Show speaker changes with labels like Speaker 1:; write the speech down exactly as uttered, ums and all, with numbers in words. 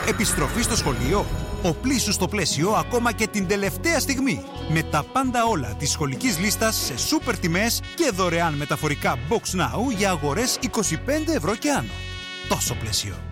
Speaker 1: Επιστροφή στο σχολείο. Οπλίσου στο πλαίσιο ακόμα και την τελευταία στιγμή. Με τα πάντα όλα της σχολικής λίστας σε σούπερ τιμές και δωρεάν μεταφορικά Box Now για αγορές είκοσι πέντε ευρώ και άνω. Τόσο πλαίσιο.